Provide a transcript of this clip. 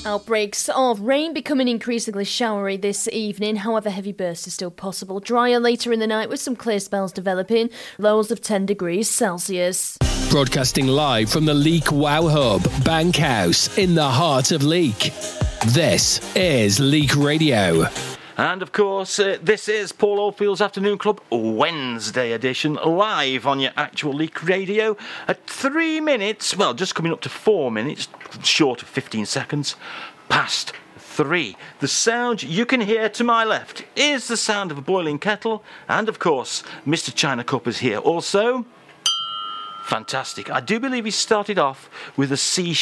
Outbreaks of rain becoming increasingly showery this evening. However, heavy bursts are still possible. Drier later in the night with some clear spells developing. Lows of 10 degrees Celsius. Broadcasting live from the Leek Wow Hub, Bankhouse, in the heart of Leek. This is Leek Radio. And of course, this is Paul Oldfield's Afternoon Club Wednesday edition, live on your actual Leek Radio at 3 minutes, well, just coming up to 4 minutes, short of 15 seconds, past 3. The sound you can hear to my left is the sound of a boiling kettle, and of course, Mr. China Cup is here also. Fantastic. I do believe he started off with a C#